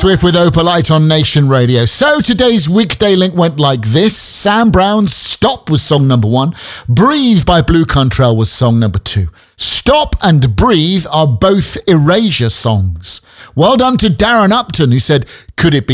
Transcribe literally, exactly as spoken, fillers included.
Swift with Opalite on Nation Radio. So today's weekday link went like this. Sam Brown's Stop was song number one. Breathe by Blue Contrail was song number two. Stop and Breathe are both Erasure songs. Well done to Darren Upton, who said, could it be